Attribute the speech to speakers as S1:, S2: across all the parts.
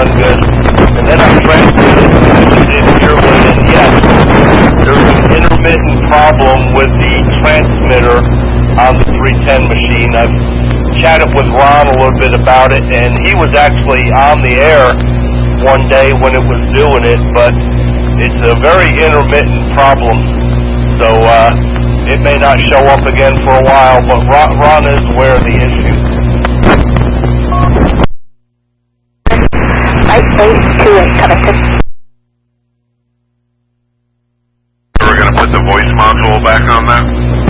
S1: run good. And then I transmitted it here with it. Yes, there's an intermittent problem with the transmitter on the 310 machine. I've chatted with Ron a little bit about it, and he was actually on the air one day when it was doing it, but it's a very intermittent problem. So it may not show up again for a while, but Ron is aware of the issue.
S2: We're going to put the voice module back on that.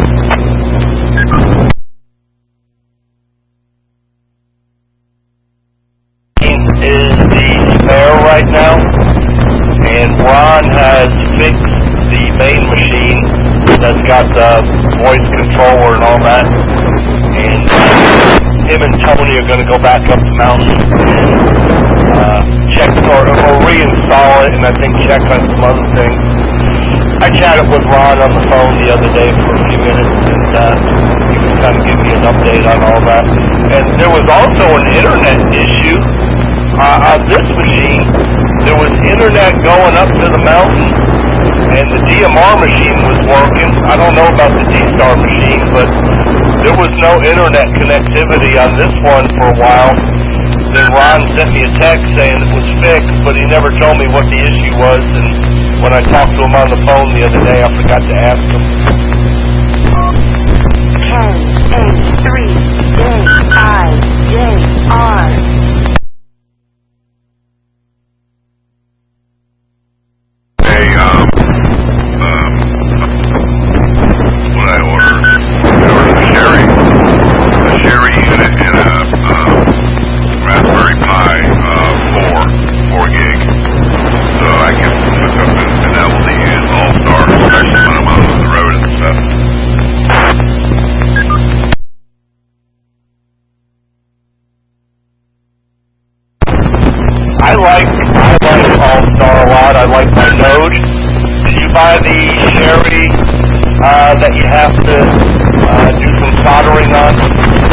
S1: Is the spare right now, and Ron has fixed the main machine that's got the voice controller and all that, and him and Tony are going to go back up the mountain and check or reinstall it, and I think check on some other things. I chatted with Ron on the phone the other day for a few minutes, and he was kind of giving me an update on all that. And there was also an internet issue. On this machine, there was internet going up to the mountain, and the DMR machine was working. I don't know about the D-Star machine, but there was no internet connectivity on this one for a while. Then Ron sent me a text saying it was fixed, but he never told me what the issue was, and when I talked to him on the phone the other day, I forgot to ask him.
S3: 10, 8, 3, J, I, J, R.
S2: What I ordered? I ordered a Sherry unit and a Raspberry Pi 4 gig, so I can hook up an LTE and All-Star, especially when I'm out on the road and stuff.
S1: I like All-Star a lot. I like my Node. Did you buy the Sherry that you have to do some soldering on?